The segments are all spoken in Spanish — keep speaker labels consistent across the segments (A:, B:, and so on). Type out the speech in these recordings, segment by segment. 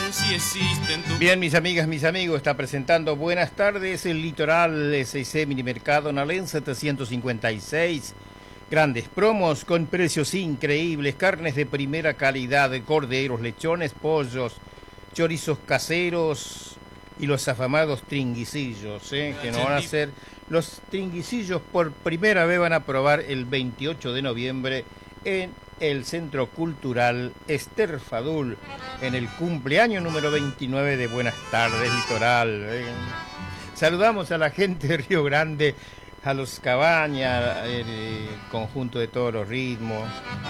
A: si existen tu...
B: Bien, mis amigas, mis amigos, está presentando Buenas tardes, el Litoral S&C Minimercado Nalén 756. Grandes promos con precios increíbles, carnes de primera calidad, corderos, lechones, pollos, chorizos caseros y los afamados tringuicillos, que nos van a hacer. Los tringuicillos por primera vez van a probar el 28 de noviembre en el Centro Cultural Ester Fadul, en el cumpleaños número 29 de Buenas tardes, Litoral. Saludamos a la gente de Río Grande, a los Cabañas, el conjunto de todos los ritmos,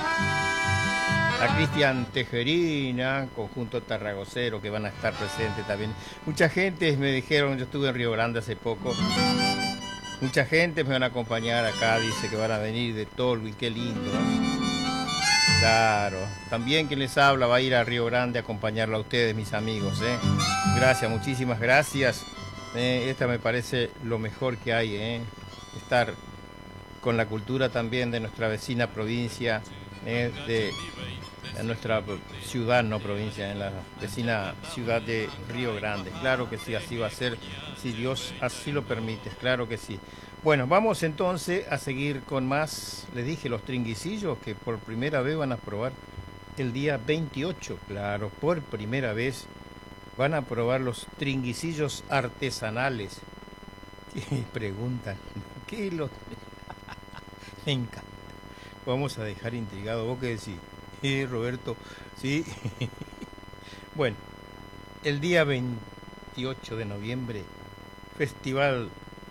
B: a Cristian Tejerina, conjunto tarragocero, que van a estar presentes también. Mucha gente me dijeron, yo estuve en Río Grande hace poco, mucha gente me van a acompañar acá, dice que van a venir de Tolwyn, qué lindo, ¿no? Claro, también quien les habla va a ir a Río Grande a acompañarlo a ustedes, mis amigos, Gracias, muchísimas gracias. Esta me parece lo mejor que hay, estar con la cultura también de nuestra vecina provincia, de nuestra ciudad, no provincia, en la vecina ciudad de Río Grande. Claro que sí, así va a ser, si Dios así lo permite, claro que sí. Bueno, vamos entonces a seguir con más, les dije, los tringuicillos que por primera vez van a probar el día 28, claro, por primera vez van a probar los tringuicillos artesanales. ¿Qué preguntan? ¿Qué los...? Me encanta. Vamos a dejar intrigado, ¿vos qué decís? Roberto, sí. Bueno, el día 28 de noviembre, festival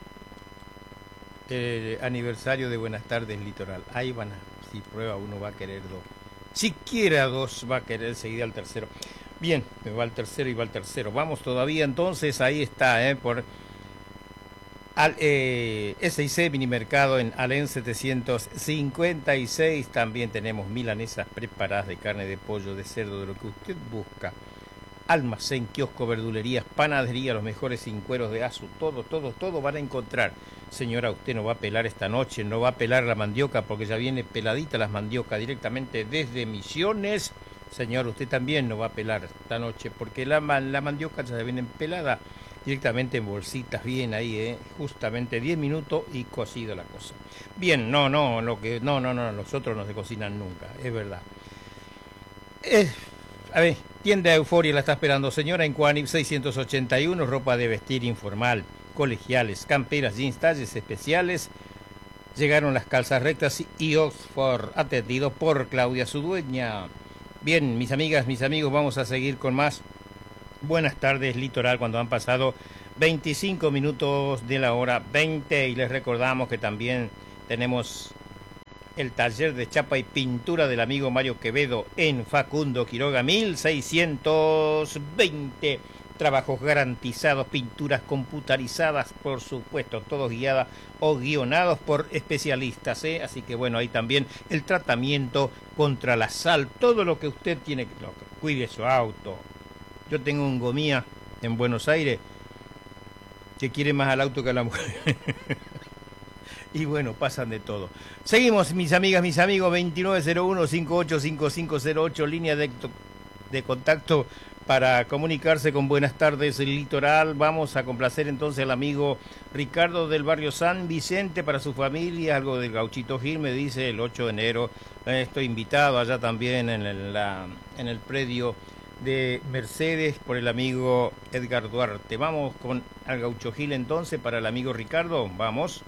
B: aniversario de Buenas tardes Litoral. Ahí van a, si prueba uno va a querer dos. Si quiere a dos va a querer seguir al tercero. Bien, me va al tercero y va al tercero. Vamos todavía entonces, ahí está, por S&C Minimercado en Alén 756. También tenemos milanesas preparadas de carne de pollo, de cerdo, de lo que usted busca. Almacén, kiosco, verdulerías, panadería, los mejores cincueros de azu, todo van a encontrar. Señora, usted no va a pelar esta noche, no va a pelar la mandioca porque ya viene peladita las mandiocas directamente desde Misiones. Señor, usted también no va a pelar esta noche porque la mandioca ya viene pelada directamente en bolsitas, bien ahí, justamente 10 minutos y cocido la cosa. Bien, no, los otros no se cocinan nunca, es verdad. A ver, tienda Euforia la está esperando, señora, en Cuanip 681, ropa de vestir informal, colegiales, camperas, jeans, talles especiales. Llegaron las calzas rectas y Oxford, atendido por Claudia, su dueña. Bien, mis amigas, mis amigos, vamos a seguir con más Buenas tardes Litoral cuando han pasado 25 minutos de la hora 20 y les recordamos que también tenemos el taller de chapa y pintura del amigo Mario Quevedo en Facundo Quiroga 1620. Trabajos garantizados, pinturas computarizadas, por supuesto, todos guiadas o guionados por especialistas, Así que bueno, ahí también el tratamiento contra la sal, todo lo que usted tiene que... Cuide su auto. Yo tengo un gomía en Buenos Aires que quiere más al auto que a la mujer. Y bueno, pasan de todo. Seguimos, mis amigas, mis amigos, 2901-585508, línea de contacto para comunicarse con Buenas tardes Litoral. Vamos a complacer entonces al amigo Ricardo del barrio San Vicente para su familia, algo del Gauchito Gil, me dice, el 8 de enero. Estoy invitado allá también en el predio de Mercedes por el amigo Edgar Duarte. Vamos con al Gaucho Gil entonces para el amigo Ricardo, vamos.